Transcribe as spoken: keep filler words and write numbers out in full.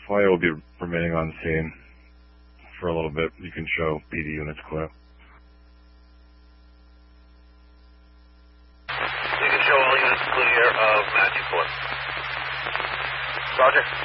F Y O will be remaining on scene for a little bit. You can show B D units clear. You can show all units clear of Matthew Court. Roger.